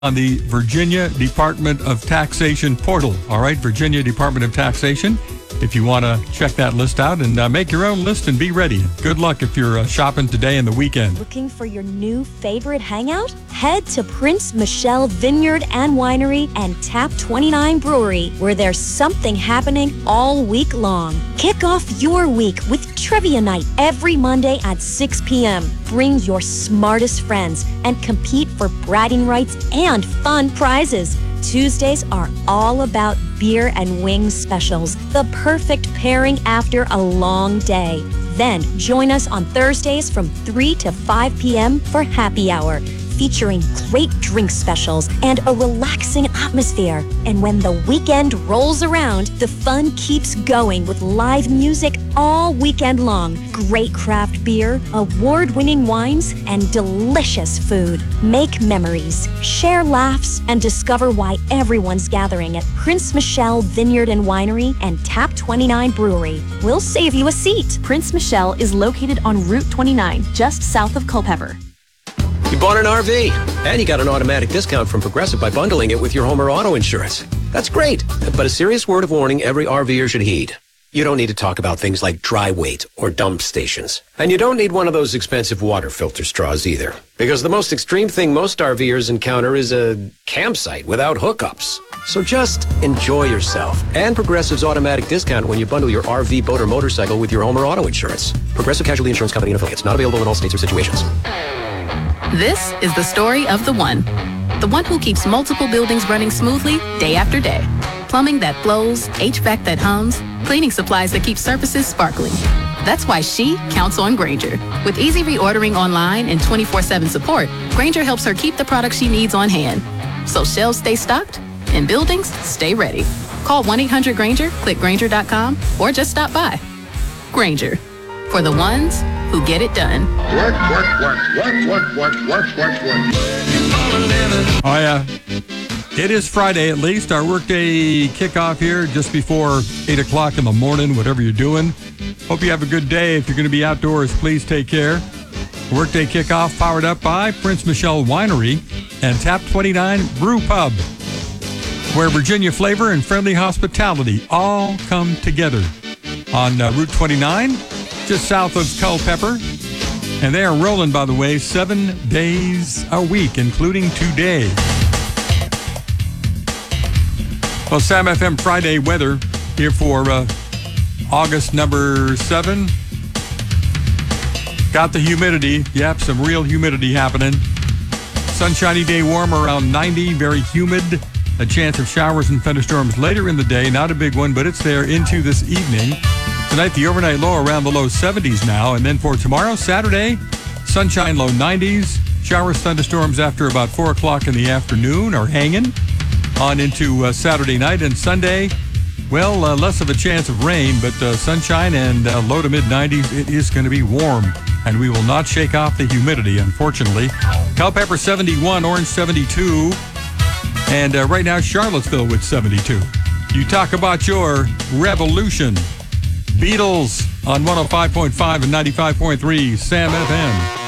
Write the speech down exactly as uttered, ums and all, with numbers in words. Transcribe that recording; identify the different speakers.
Speaker 1: on the Virginia Department of Taxation portal. All right, Virginia Department of Taxation. If you want to check that list out and uh, make your own list and be ready. Good luck if you're uh, shopping today and the weekend.
Speaker 2: Looking for your new favorite hangout? Head to Prince Michelle Vineyard and Winery and Tap twenty-nine Brewery, where there's something happening all week long. Kick off your week with Trivia Night every Monday at six p.m. Bring your smartest friends and compete for bragging rights and fun prizes. Tuesdays are all about beer and wings specials, the perfect pairing after a long day. Then join us on Thursdays from three to five p.m. for happy hour, featuring great drink specials and a relaxing atmosphere. And when the weekend rolls around, the fun keeps going with live music all weekend long, great craft beer, award-winning wines, and delicious food. Make memories, share laughs, and discover why everyone's gathering at Prince Michelle Vineyard and Winery and Tap twenty-nine Brewery. We'll save you a seat.
Speaker 3: Prince Michelle is located on Route twenty-nine, just south of Culpeper.
Speaker 4: You bought an R V, and you got an automatic discount from Progressive by bundling it with your home or auto insurance. That's great, but a serious word of warning every RVer should heed. You don't need to talk about things like dry weight or dump stations. And you don't need one of those expensive water filter straws either. Because the most extreme thing most RVers encounter is a campsite without hookups. So just enjoy yourself and Progressive's automatic discount when you bundle your R V, boat, or motorcycle with your home or auto insurance. Progressive Casualty Insurance Company and affiliates. Not available in all states or situations.
Speaker 3: This is the story of the one. The one who keeps multiple buildings running smoothly day after day. Plumbing that flows, H V A C that hums, cleaning supplies that keep surfaces sparkling. That's why she counts on Grainger. With easy reordering online and twenty-four seven support, Grainger helps her keep the products she needs on hand. So shelves stay stocked and buildings stay ready. Call one eight hundred Grainger, click Grainger dot com, or just stop by. Grainger, for the ones who get it done.
Speaker 5: Work, work, work, work, work, work, work, work, work.
Speaker 1: Oh, yeah. It is Friday, at least. Our workday kickoff here just before eight o'clock in the morning, whatever you're doing. Hope you have a good day. If you're going to be outdoors, please take care. Workday kickoff powered up by Prince Michelle Winery and Tap twenty-nine Brew Pub, where Virginia flavor and friendly hospitality all come together on uh, Route twenty-nine, just south of Culpeper. And they are rolling, by the way, seven days a week, including today. Well, Sam F M Friday weather here for uh, August number seven. Got the humidity. Yep, some real humidity happening. Sunshiny day, warm around ninety, very humid. A chance of showers and thunderstorms later in the day. Not a big one, but it's there into this evening. Tonight, the overnight low around the low seventies now. And then for tomorrow, Saturday, sunshine low nineties. Showers, thunderstorms after about four o'clock in the afternoon are hanging on into uh, Saturday night. And Sunday, well, uh, less of a chance of rain, but uh, sunshine and uh, low to mid nineties. It is going to be warm, and we will not shake off the humidity, unfortunately. Culpeper seventy-one, Orange seventy-two, and uh, right now Charlottesville with seventy-two. You talk about your revolution. Beatles on one oh five point five and ninety-five point three Sam F M.